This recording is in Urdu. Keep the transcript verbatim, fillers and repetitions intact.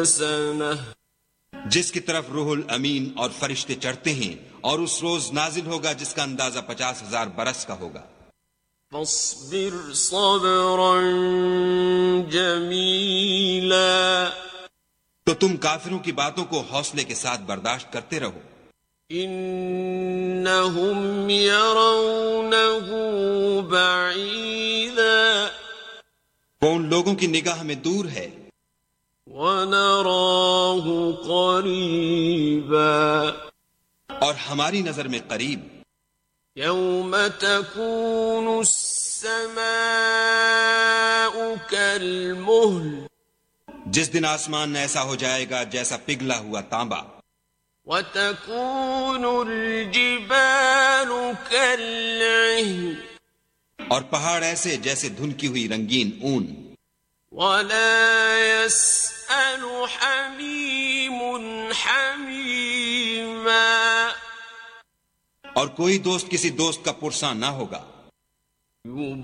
سنة جس کی طرف روح الامین اور فرشتے چڑھتے ہیں، اور اس روز نازل ہوگا جس کا اندازہ پچاس ہزار برس کا ہوگا۔ فاصبر صبرا جمیلا، تو تم کافروں کی باتوں کو حوصلے کے ساتھ برداشت کرتے رہو۔ انہم یرونہ بعیدا، وہ ان لوگوں کی نگاہ میں دور ہے، ونراہ قریبا، اور ہماری نظر میں قریب۔ یوم تکون السماء کالمہل، جس دن آسمان ایسا ہو جائے گا جیسا پگھلا ہوا تانبا، وتکون الجبال کالعہن، اور پہاڑ ایسے جیسے دھنکی ہوئی رنگین اون۔ ولا يسأل حمیم حمیما، اور کوئی دوست کسی دوست کا پرساں نہ ہوگا۔